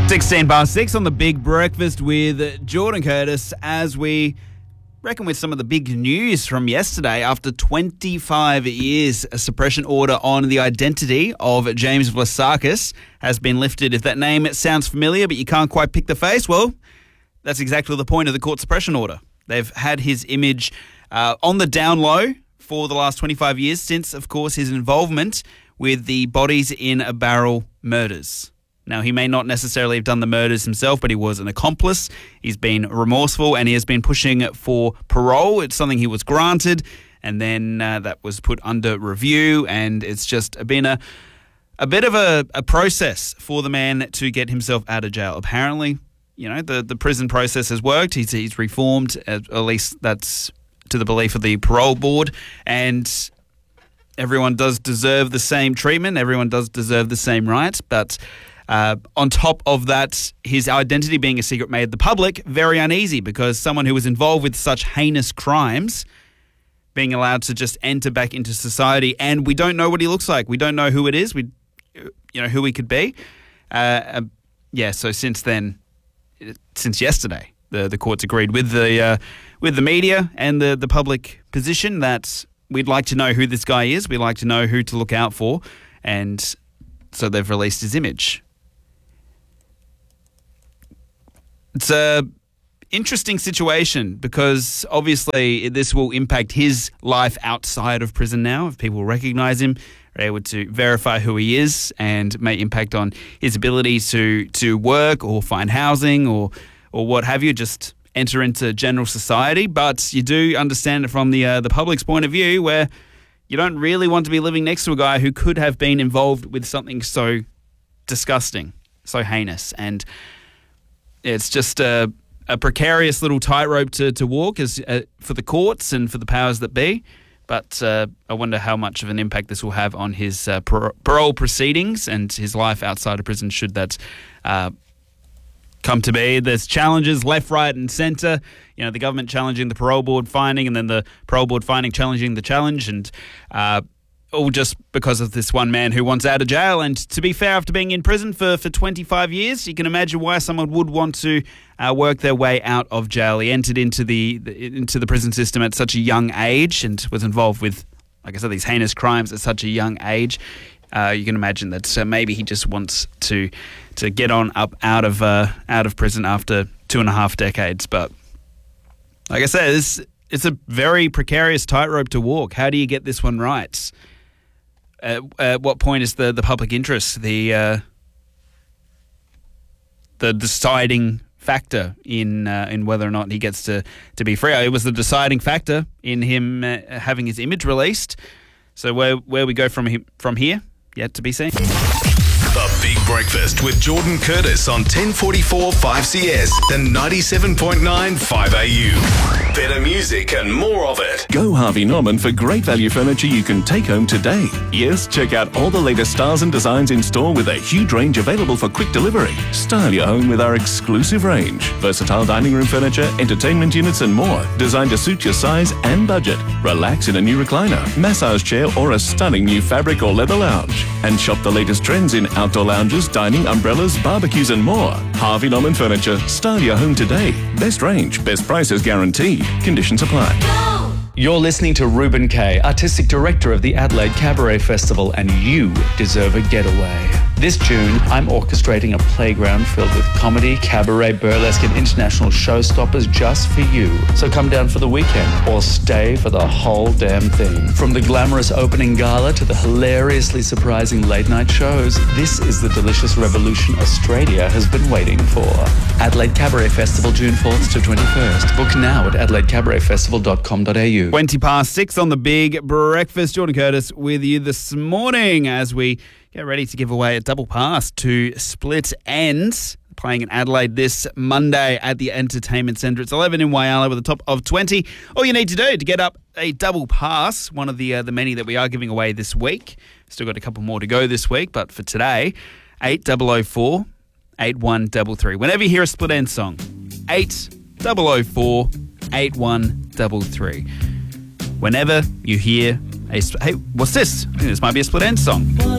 16 past 6 on the Big Breakfast with Jordan Curtis as we reckon with some of the big news from yesterday. After 25 years, a suppression order on the identity of James Vlassakis has been lifted. If that name sounds familiar but you can't quite pick the face, well, that's exactly the point of the court suppression order. They've had his image on the down low for the last 25 years since, of course, his involvement with the bodies in a barrel murders. Now, he may not necessarily have done the murders himself, but he was an accomplice. He's been remorseful and he has been pushing for parole. It's something he was granted, and then that was put under review, and it's just been a bit of a process for the man to get himself out of jail. Apparently, you know, the prison process has worked. He's reformed, at least that's to the belief of the parole board, and everyone does deserve the same treatment. Everyone does deserve the same rights, but on top of that, his identity being a secret made the public very uneasy, because someone who was involved with such heinous crimes being allowed to just enter back into society, and we don't know what he looks like. We don't know who it is. Who he could be. So since then, since yesterday, the courts agreed with the media and the public position that we'd like to know who this guy is. We'd like to know who to look out for, and so they've released his image. It's a interesting situation because obviously this will impact his life outside of prison now. If people recognize him, are able to verify who he is, and may impact on his ability to work or find housing or what have you, just enter into general society. But you do understand it from the public's point of view, where you don't really want to be living next to a guy who could have been involved with something so disgusting, so heinous. And it's just a precarious little tightrope to walk for the courts and for the powers that be. But I wonder how much of an impact this will have on his parole proceedings and his life outside of prison, should that come to be. There's challenges left, right and centre. You know, the government challenging the parole board finding, and then the parole board finding challenging the challenge, and all just because of this one man who wants out of jail. And to be fair, after being in prison for 25 years, you can imagine why someone would want to work their way out of jail. He entered into the prison system at such a young age and was involved with, like I said, these heinous crimes at such a young age. You can imagine that maybe he just wants to get on up out of prison after 2.5 decades. But like I said, it's a very precarious tightrope to walk. How do you get this one right? At what point is the public interest the deciding factor in whether or not he gets to be free? It was the deciding factor in him having his image released. So where we go from here, yet to be seen. The Big Breakfast with Jordan Curtis on 1044 5CS and 97.9 5AU. Better music and more of it. Go Harvey Norman for great value furniture you can take home today. Yes, check out all the latest styles and designs in store with a huge range available for quick delivery. Style your home with our exclusive range. Versatile dining room furniture, entertainment units and more, designed to suit your size and budget. Relax in a new recliner, massage chair or a stunning new fabric or leather lounge. And shop the latest trends in outdoor lounges, dining, umbrellas, barbecues and more. Harvey Norman Furniture. Style your home today. Best range, best prices guaranteed. Conditions apply. You're listening to Ruben Kay, Artistic Director of the Adelaide Cabaret Festival, and you deserve a getaway. This June, I'm orchestrating a playground filled with comedy, cabaret, burlesque and international showstoppers just for you. So come down for the weekend or stay for the whole damn thing. From the glamorous opening gala to the hilariously surprising late night shows, this is the delicious revolution Australia has been waiting for. Adelaide Cabaret Festival, June 4th to 21st. Book now at adelaidecabaretfestival.com.au. 20 past 6 on the Big Breakfast. Jordan Curtis with you this morning as we get ready to give away a double pass to Split Ends, playing in Adelaide this Monday at the Entertainment Centre. It's 11 in Whyalla with a top of 20. All you need to do to get up a double pass, one of the many that we are giving away this week. Still got a couple more to go this week, but for today, 8004 8133. Whenever you hear a Split Ends song, 8004 8133. Whenever you hear hey, what's this? I think this might be a Split Ends song.